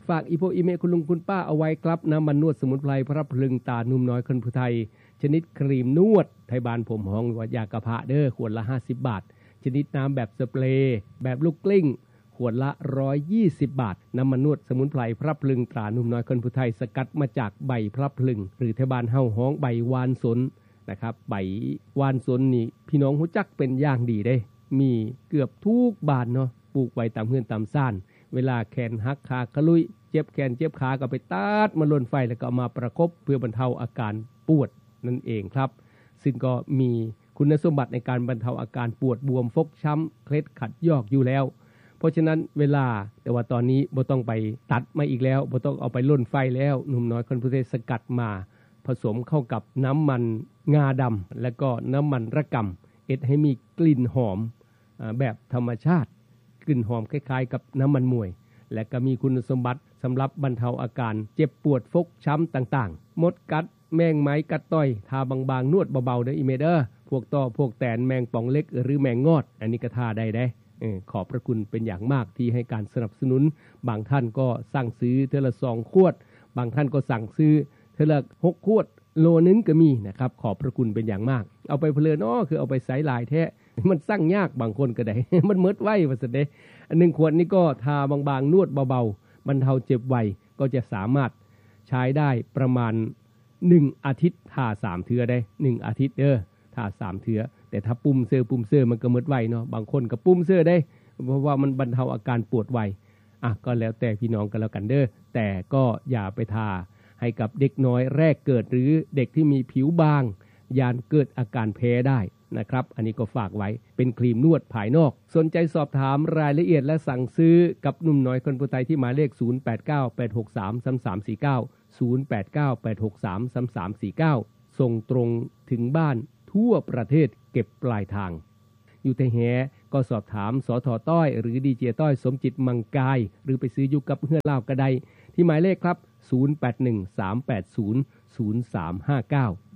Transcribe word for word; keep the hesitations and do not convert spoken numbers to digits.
ฝากอีโพอีเมคุณลุงคุณป้าเอาไว้ครับน้ำมันนวดสมุนไพรพระพลึงตานุ่มน้อยคนผู้ไทยชนิดครีมนวดไทยบ้านผมห้องว่ายากระเพาะเด้อขวดละห้าสิบบาทชนิดน้ำแบบสเปรย์แบบลูกกลิ้งขวดละหนึ่งร้อยยี่สิบบาทน้ำมันนวดสมุนไพรพระพลึงตรานุ่มน้อยคนผู้ไทยสกัดมาจากใบพระพลึงหรือไทยบ้านเฮาฮ้องใบวานสนนะครับใบวานสนนี่พี่น้องรู้จักเป็นอย่างดีเด้มีเกือบทุกบ้านเนาะปลูกไว้ตามเฮือนตามซ่านเวลาแขนหักขากระลุยเจ็บแขนเจ็บขาก็ไปตัดมาลนไฟแล้วก็เอามาประคบเพื่อบรรเทาอาการปวดนั่นเองครับซึ่งก็มีคุณสมบัติในการบรรเทาอาการปวดบวมฟกช้ำเคล็ดขัดยอกอยู่แล้วเพราะฉะนั้นเวลาแต่ว่าตอนนี้บ่ต้องไปตัดมาอีกแล้วบ่ต้องเอาไปลนไฟแล้วหนุ่มน้อยคนผู้ไทยสกัดมาผสมเข้ากับน้ำมันงาดำและก็น้ำมันระกำเอ็ดให้มีกลิ่นหอมแบบธรรมชาติกลิ่นหอมคล้ายๆกับน้ำมันมวยและก็มีคุณสมบัติสำหรับบรรเทาอาการเจ็บปวดฟกช้ำต่างๆมดกัดแมงไม้กัดต้อยทาบางๆนวดเบาๆเด้ออีเมเดอร์พวกต่อพวกแตนแมงป่องเล็กหรือแมงงอดอันนี้ก็ทาได้ได้เออขอบพระคุณเป็นอย่างมากที่ให้การสนับสนุนบางท่านก็สั่งซื้อเทอละสองขวดบางท่านก็สั่งซื้อเทอละหกขวดโลนึงก็มีนะครับขอบพระคุณเป็นอย่างมากเอาไปเพลินอ้อคือเอาไปใส่หลายแท้มันสั่งยากบางคนก็ได้ มันเมิดไว้ว่าซั่นเด้อันหนึ่งขวดนี้ก็ทาบางๆนวดเบาๆบรรเทาเจ็บไวก็จะสามารถใช้ได้ประมาณหนึ่งอาทิตย์ทาสามเทื่อได้หนึ่งอาทิตย์เด้อทาสามเทื่อแต่ถ้าปุ่มเสื้อปุ่มเสื้อมันก็เมิดไวเนาะบางคนก็ปุ่มเสื้อได้เพราะว่ามันบรรเทาอาการปวดไวอ่ะก็แล้วแต่พี่น้องกันแล้วกันเด้อแต่ก็อย่าไปทาให้กับเด็กน้อยแรกเกิดหรือเด็กที่มีผิวบางยานเกิดอาการแพ้ได้นะครับอันนี้ก็ฝากไว้เป็นครีมนวดภายนอกสนใจสอบถามรายละเอียดและสั่งซื้อกับหนุ่มน้อยคนผู้ไทยที่หมายเลขศูนย์ แปด เก้า แปด หก สาม สาม สาม สี่ เก้า ศูนย์ แปด เก้า แปด หก สาม สาม สาม สี่ เก้าส่งตรงถึงบ้านทั่วประเทศเก็บปลายทางอยู่แต่แหก็สอบถามสท.ต้อยหรือดีเจต้อยสมจิตมังกายหรือไปซื้ออยู่กับเฮือนลาวก็ได้ที่หมายเลขครับศูนย์ แปด หนึ่ง สาม แปด ศูนย์ ศูนย์ สาม ห้า เก้า